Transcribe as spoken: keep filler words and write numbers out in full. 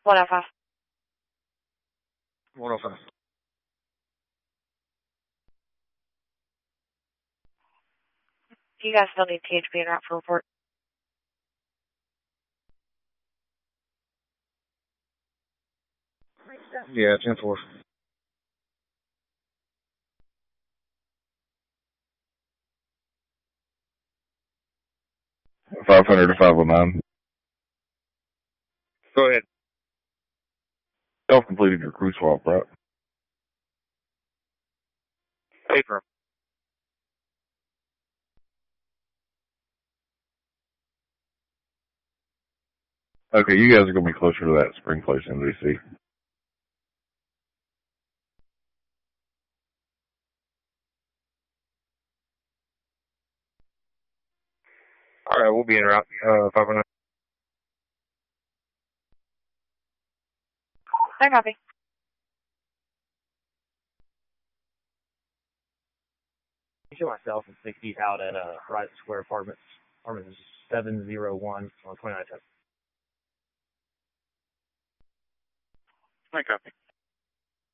one oh five. one oh five. You guys still need T H P en route for report. Yeah, ten four. five hundred to five oh nine. Go ahead. Self-completed your crew swap, right? Paper. Okay, you guys are going to be closer to that spring place in D C. All right, we'll be en route. Uh, five oh nine. I copy. Show myself and sixty out at uh, Horizon Square Apartments. Apartment seven oh one on twenty-nine. I copy.